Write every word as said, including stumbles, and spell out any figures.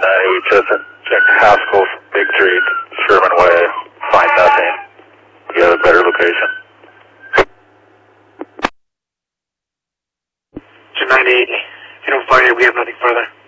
eight, just check Haskell, Big Street, Sherman Way, find nothing. You have a better location. two ninety-eight, you know, fire, we have nothing further.